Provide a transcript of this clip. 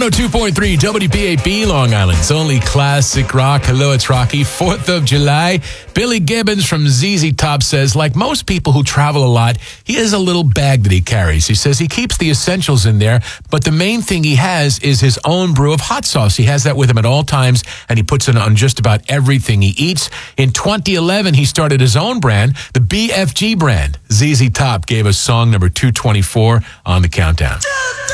102.3 WPAP, Long Island's only classic rock. Hello, it's Rocky. 4th of July. Billy Gibbons from ZZ Top says, like most people who travel a lot, he has a little bag that he carries. He says he keeps the essentials in there, but the main thing he has is his own brew of hot sauce. He has that with him at all times, and he puts it on just about everything he eats. In 2011, he started his own brand, the BFG brand. ZZ Top gave us song number 224 on the countdown.